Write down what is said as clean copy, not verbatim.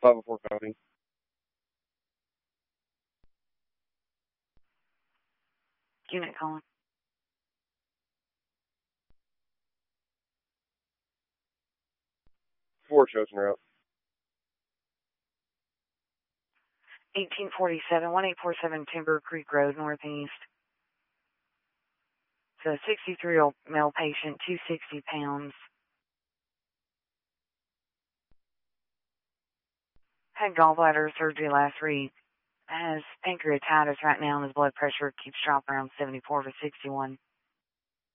504 copy. Unit calling. 4 chosen route. 1847, 1847 Timber Creek Road, Northeast. It's a 63-year-old male patient, 260 pounds. Had gallbladder surgery last week. Has pancreatitis right now, and his blood pressure keeps dropping around 74/61.